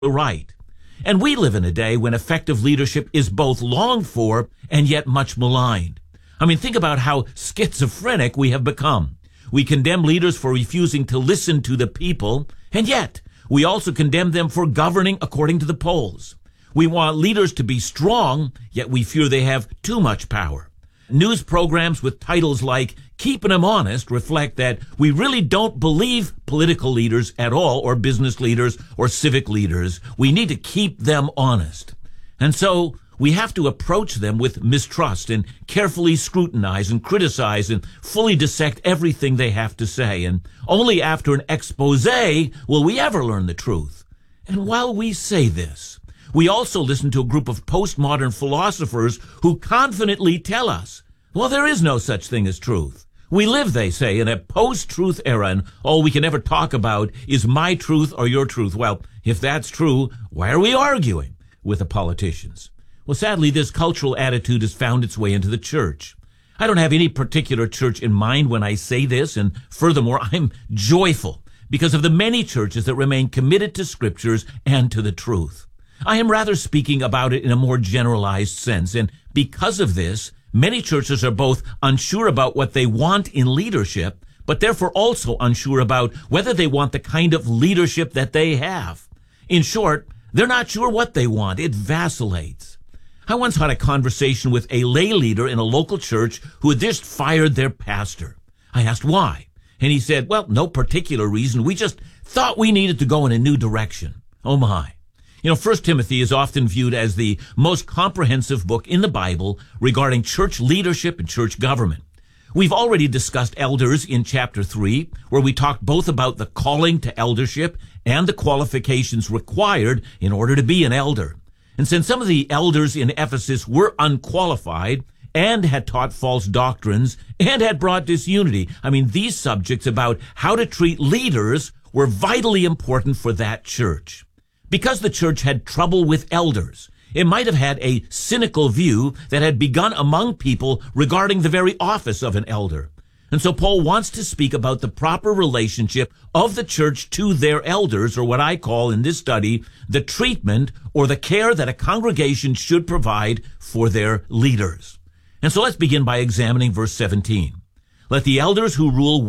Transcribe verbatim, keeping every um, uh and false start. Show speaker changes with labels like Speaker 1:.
Speaker 1: right. And we live in a day when effective leadership is both longed for and yet much maligned. I mean, think about how schizophrenic we have become. We condemn leaders for refusing to listen to the people, and yet we also condemn them for governing according to the polls. We want leaders to be strong, yet we fear they have too much power. News programs with titles like Keeping Them Honest reflect that we really don't believe political leaders at all, or business leaders, or civic leaders. We need to keep them honest. And so we have to approach them with mistrust and carefully scrutinize and criticize and fully dissect everything they have to say. And only after an expose will we ever learn the truth. And while we say this, we also listen to a group of postmodern philosophers who confidently tell us, well, there is no such thing as truth. We live, they say, in a post-truth era, and all we can ever talk about is my truth or your truth. Well, if that's true, why are we arguing with the politicians? Well, sadly, this cultural attitude has found its way into the church. I don't have any particular church in mind when I say this, and furthermore, I'm joyful because of the many churches that remain committed to scriptures and to the truth. I am rather speaking about it in a more generalized sense, and because of this, many churches are both unsure about what they want in leadership, but therefore also unsure about whether they want the kind of leadership that they have. In short, they're not sure what they want. It vacillates. I once had a conversation with a lay leader in a local church who had just fired their pastor. I asked why, and he said, well, no particular reason. We just thought we needed to go in a new direction. Oh my. You know, First Timothy is often viewed as the most comprehensive book in the Bible regarding church leadership and church government. We've already discussed elders in chapter three, where we talked both about the calling to eldership and the qualifications required in order to be an elder. And since some of the elders in Ephesus were unqualified and had taught false doctrines and had brought disunity, I mean, these subjects about how to treat leaders were vitally important for that church. Because the church had trouble with elders, it might have had a cynical view that had begun among people regarding the very office of an elder. And so Paul wants to speak about the proper relationship of the church to their elders, or what I call in this study, the treatment or the care that a congregation should provide for their leaders. And so let's begin by examining verse seventeen. Let the elders who rule